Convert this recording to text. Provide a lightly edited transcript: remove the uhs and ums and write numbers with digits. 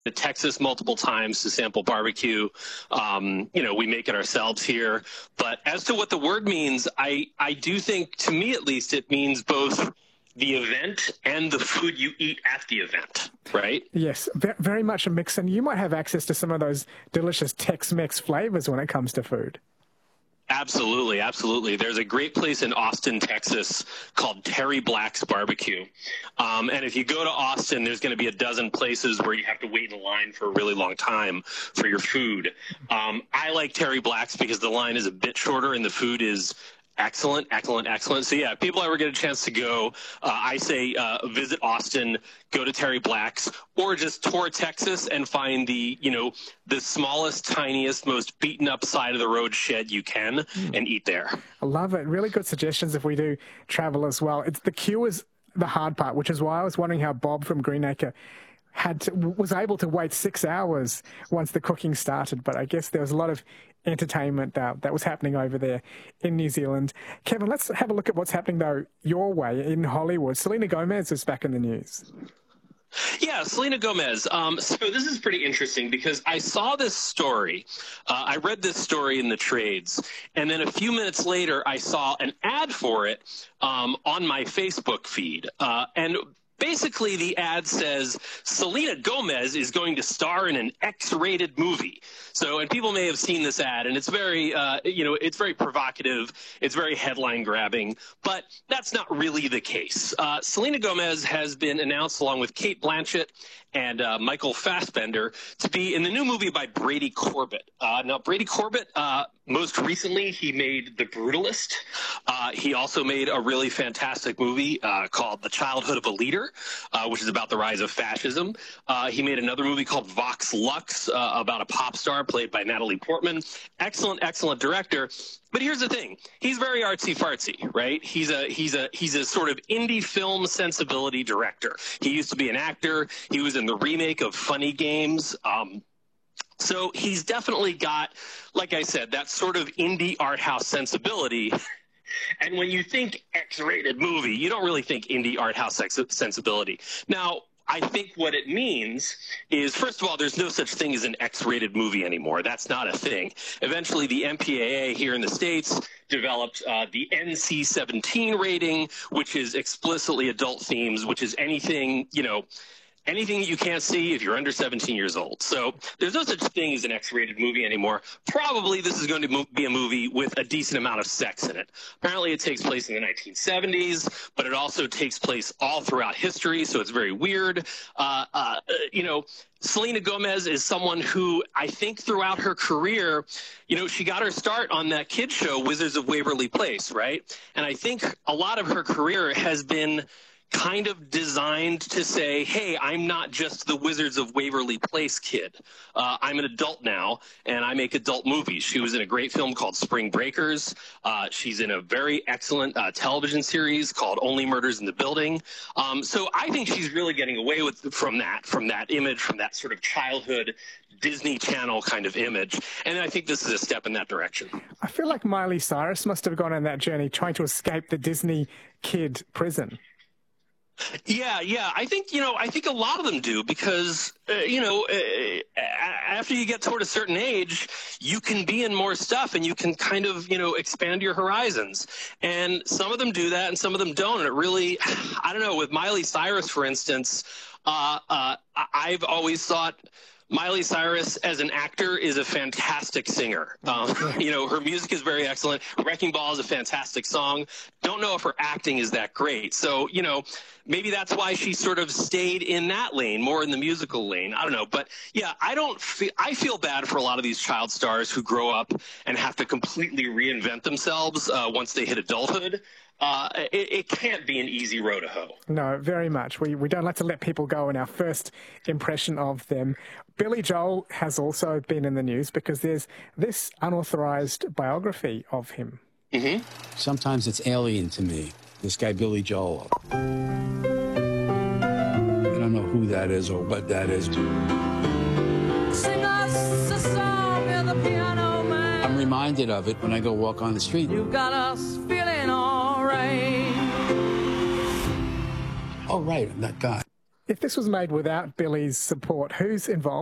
to Texas multiple times to sample barbecue. We make it ourselves here. But as to what the word means, I do think, to me at least, it means both the event and the food you eat at the event, right? Yes, very much a mix. And you might have access to some of those delicious Tex-Mex flavors when it comes to food. Absolutely, absolutely. There's a great place in Austin, Texas called Terry Black's Barbecue. And if you go to Austin, there's going to be a dozen places where you have to wait in line for a really long time for your food. I like Terry Black's because the line is a bit shorter and the food is excellent, excellent, excellent. So yeah, if people ever get a chance to go, I say visit Austin, go to Terry Black's, or just tour Texas and find the smallest, tiniest, most beaten up side of the road shed you can and eat there. I love it. Really good suggestions if we do travel as well. The queue is the hard part, which is why I was wondering how Bob from Greenacre was able to wait 6 hours once the cooking started. But I guess there was a lot of entertainment that was happening over there in New Zealand. Kevin, let's have a look at what's happening, though, your way in Hollywood. Selena Gomez is back in the news. Yeah, Selena Gomez. So this is pretty interesting because I saw this story. I read this story in the trades, and then a few minutes later, I saw an ad for it on my Facebook feed. And basically, the ad says Selena Gomez is going to star in an X-rated movie. So, and people may have seen this ad, and it's very, it's very provocative. It's very headline grabbing, but that's not really the case. Selena Gomez has been announced along with Cate Blanchett and Michael Fassbender to be in the new movie by Brady Corbett. Now, Brady Corbett, most recently, he made The Brutalist. He also made a really fantastic movie called The Childhood of a Leader, which is about the rise of fascism. He made another movie called Vox Lux about a pop star played by Natalie Portman. Excellent, excellent director. But here's the thing. He's very artsy-fartsy, right? He's a sort of indie film sensibility director. He used to be an actor. He was in the remake of Funny Games. So he's definitely got, like I said, that sort of indie art house sensibility. And when you think X-rated movie, you don't really think indie art house sensibility. Now, I think what it means is, first of all, there's no such thing as an X-rated movie anymore. That's not a thing. Eventually, the MPAA here in the States developed the NC-17 rating, which is explicitly adult themes, which is anything, anything that you can't see if you're under 17 years old. So there's no such thing as an X-rated movie anymore. Probably this is going to be a movie with a decent amount of sex in it. Apparently it takes place in the 1970s, but it also takes place all throughout history, so it's very weird. Selena Gomez is someone who I think throughout her career, she got her start on that kid show, Wizards of Waverly Place, right? And I think a lot of her career has been kind of designed to say, hey, I'm not just the Wizards of Waverly Place kid. I'm an adult now, and I make adult movies. She was in a great film called Spring Breakers. She's in a very excellent television series called Only Murders in the Building. So I think she's really getting away from that image, from that sort of childhood Disney Channel kind of image. And I think this is a step in that direction. I feel like Miley Cyrus must have gone on that journey trying to escape the Disney kid prison. Yeah. I think a lot of them do because, after you get toward a certain age, you can be in more stuff and you can kind of, expand your horizons. And some of them do that and some of them don't. And it really, I don't know, with Miley Cyrus, for instance, I've always thought Miley Cyrus as an actor is a fantastic singer. Her music is very excellent. Wrecking Ball is a fantastic song. Don't know if her acting is that great. So, maybe that's why she sort of stayed in that lane, more in the musical lane. I don't know. But yeah, I feel bad for a lot of these child stars who grow up and have to completely reinvent themselves once they hit adulthood. It can't be an easy road to hoe. No, very much. We don't like to let people go in our first impression of them. Billy Joel has also been in the news because there's this unauthorized biography of him. Mm-hmm. Sometimes it's alien to me, this guy Billy Joel. I don't know who that is or what that is. Sing us a song with the piano man. I'm reminded of it when I go walk on the street. You got us feeling all right. Oh, right, that guy. If this was made without Billy's support, who's involved?